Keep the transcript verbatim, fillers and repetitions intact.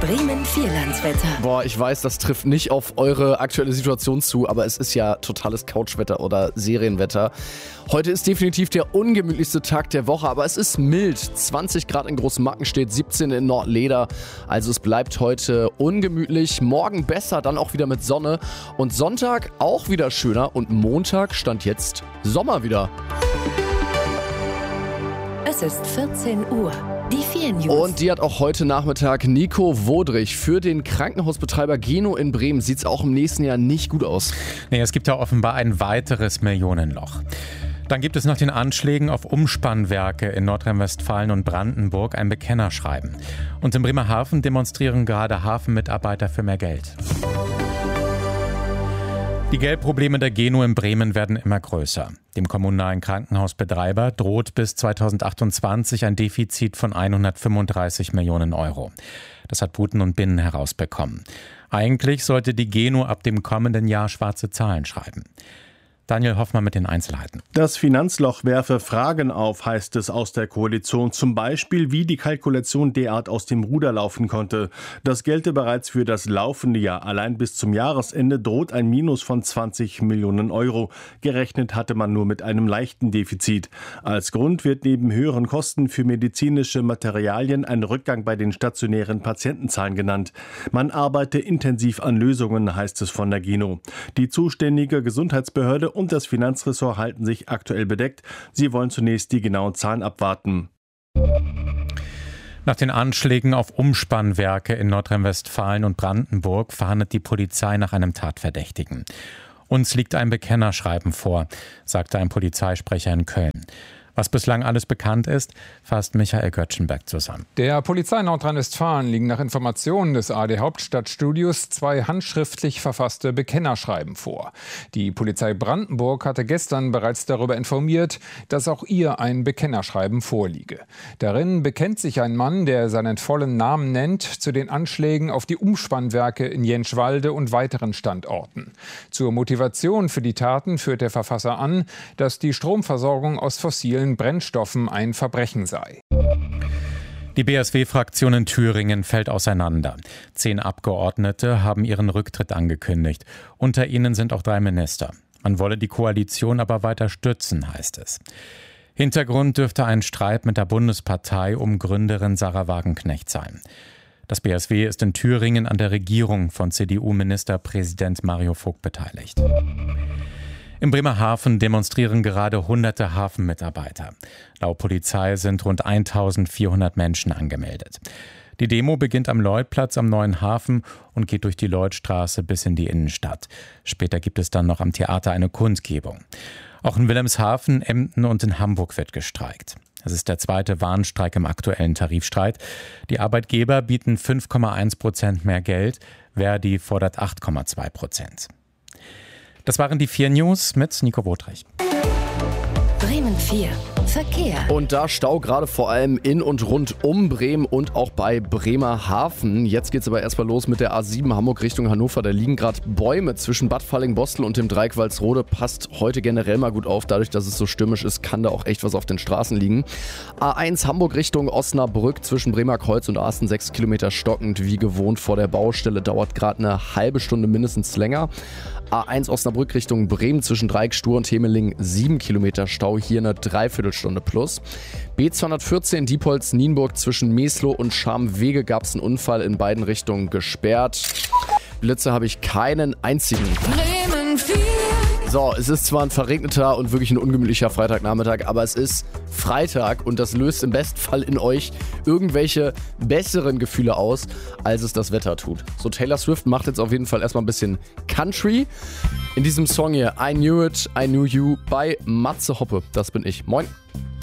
Bremen Vierlandswetter. Boah, ich weiß, das trifft nicht auf eure aktuelle Situation zu, aber es ist ja totales Couchwetter oder Serienwetter. Heute ist definitiv der ungemütlichste Tag der Woche, aber es ist mild. zwanzig Grad in Großmarkenstedt, siebzehn in Nordleder. Also es bleibt heute ungemütlich. Morgen besser, dann auch wieder mit Sonne. Und Sonntag auch wieder schöner. Und Montag stand jetzt Sommer wieder. Es ist vierzehn Uhr. Die vier News. Und die hat auch heute Nachmittag Nico Wodrich. Für den Krankenhausbetreiber Geno in Bremen sieht es auch im nächsten Jahr nicht gut aus. Nee, es gibt ja offenbar ein weiteres Millionenloch. Dann gibt es nach den Anschlägen auf Umspannwerke in Nordrhein-Westfalen und Brandenburg ein Bekennerschreiben. Und in Bremerhaven demonstrieren gerade Hafenmitarbeiter für mehr Geld. Die Geldprobleme der Geno in Bremen werden immer größer. Dem kommunalen Krankenhausbetreiber droht bis zweitausendachtundzwanzig ein Defizit von hundertfünfunddreißig Millionen Euro. Das hat Buten und Binnen herausbekommen. Eigentlich sollte die Geno ab dem kommenden Jahr schwarze Zahlen schreiben. Daniel Hoffmann mit den Einzelheiten. Das Finanzloch werfe Fragen auf, heißt es aus der Koalition. Zum Beispiel, wie die Kalkulation derart aus dem Ruder laufen konnte. Das gelte bereits für das laufende Jahr. Allein bis zum Jahresende droht ein Minus von zwanzig Millionen Euro. Gerechnet hatte man nur mit einem leichten Defizit. Als Grund wird neben höheren Kosten für medizinische Materialien ein Rückgang bei den stationären Patientenzahlen genannt. Man arbeite intensiv an Lösungen, heißt es von der Geno. Die zuständige Gesundheitsbehörde und das Finanzressort halten sich aktuell bedeckt. Sie wollen zunächst die genauen Zahlen abwarten. Nach den Anschlägen auf Umspannwerke in Nordrhein-Westfalen und Brandenburg verhandelt die Polizei nach einem Tatverdächtigen. Uns liegt ein Bekennerschreiben vor, sagte ein Polizeisprecher in Köln. Was bislang alles bekannt ist, fasst Michael Göttschenberg zusammen. Der Polizei Nordrhein-Westfalen liegen nach Informationen des A R D Hauptstadtstudios zwei handschriftlich verfasste Bekennerschreiben vor. Die Polizei Brandenburg hatte gestern bereits darüber informiert, dass auch ihr ein Bekennerschreiben vorliege. Darin bekennt sich ein Mann, der seinen vollen Namen nennt, zu den Anschlägen auf die Umspannwerke in Jentschwalde und weiteren Standorten. Zur Motivation für die Taten führt der Verfasser an, dass die Stromversorgung aus fossilen Brennstoffen ein Verbrechen sei. Die B S W-Fraktion in Thüringen fällt auseinander. Zehn Abgeordnete haben ihren Rücktritt angekündigt. Unter ihnen sind auch drei Minister. Man wolle die Koalition aber weiter stützen, heißt es. Hintergrund dürfte ein Streit mit der Bundespartei um Gründerin Sarah Wagenknecht sein. Das B S W ist in Thüringen an der Regierung von C D U-Ministerpräsident Mario Vogt beteiligt. In Bremerhaven demonstrieren gerade hunderte Hafenmitarbeiter. Laut Polizei sind rund eintausendvierhundert Menschen angemeldet. Die Demo beginnt am Lloydplatz am Neuen Hafen und geht durch die Lloydstraße bis in die Innenstadt. Später gibt es dann noch am Theater eine Kundgebung. Auch in Wilhelmshaven, Emden und in Hamburg wird gestreikt. Es ist der zweite Warnstreik im aktuellen Tarifstreit. Die Arbeitgeber bieten fünf Komma eins Prozent mehr Geld, Verdi fordert acht Komma zwei Prozent. Das waren die vier News mit Nico Wodrich. Bremen vier. Verkehr. Und da Stau gerade vor allem in und rund um Bremen und auch bei Bremerhaven. Jetzt geht's aber erstmal los mit der A sieben Hamburg Richtung Hannover. Da liegen gerade Bäume zwischen Bad Falling-Bostel und dem Dreieck Walsrode. Passt heute generell mal gut auf. Dadurch, dass es so stürmisch ist, kann da auch echt was auf den Straßen liegen. A eins Hamburg Richtung Osnabrück zwischen Bremerkreuz und Asten sechs Kilometer stockend. Wie gewohnt vor der Baustelle. Dauert gerade eine halbe Stunde mindestens länger. A eins Osnabrück Richtung Bremen zwischen Dreieck Stur und Hemeling sieben Kilometer Stau. Hier eine Dreiviertelstunde plus. B zweihundertvierzehn Diepholz-Nienburg zwischen Meslow und Scharmwege gab es einen Unfall in beiden Richtungen gesperrt. Blitze habe ich keinen einzigen. Bremen vier. So, es ist zwar ein verregneter und wirklich ein ungemütlicher Freitagnachmittag, aber es ist Freitag und das löst im besten Fall in euch irgendwelche besseren Gefühle aus, als es das Wetter tut. So, Taylor Swift macht jetzt auf jeden Fall erstmal ein bisschen Country. In diesem Song hier, I Knew It, I Knew You bei Matze Hoppe. Das bin ich. Moin.